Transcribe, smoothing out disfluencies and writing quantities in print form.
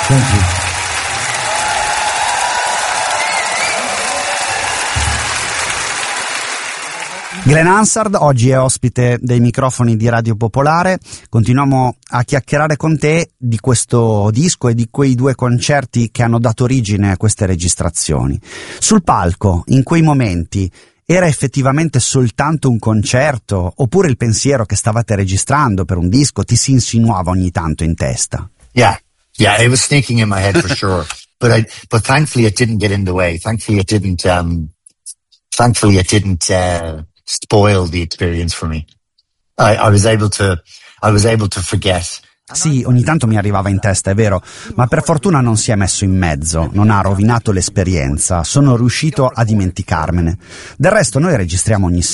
Thank you. Glenn Hansard oggi è ospite dei microfoni di Radio Popolare. Continuiamo a chiacchierare con te di questo disco e di quei 2 concerti che hanno dato origine a queste registrazioni. Sul palco, in quei momenti, era effettivamente soltanto un concerto, oppure il pensiero che stavate registrando per un disco ti si insinuava ogni tanto in testa? Yeah, it was sneaking in my head for sure. But thankfully it didn't get in the way. Thankfully it didn't spoil the experience for me. I was able to forget. Sì, ogni tanto mi arrivava in testa, è vero, ma per fortuna non si è messo in mezzo, non ha rovinato l'esperienza, sono riuscito a dimenticarmene. Del resto noi registriamo ogni